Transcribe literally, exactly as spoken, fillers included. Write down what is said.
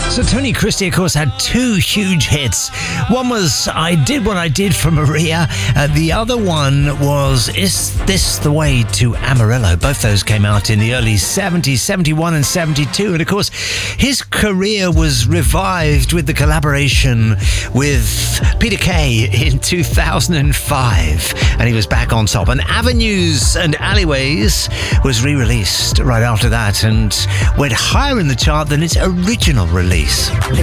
So Tony Christie, of course, had two huge hits. One was I Did What I Did for Maria. Uh, the other one was Is This the Way to Amarillo? Both those came out in the early seventies, seventy-one and seventy-two. And of course, his career was revived with the collaboration with Peter Kay in two thousand five. And he was back on top. And Avenues and Alleyways was re-released right after that and went higher in the chart than its original release.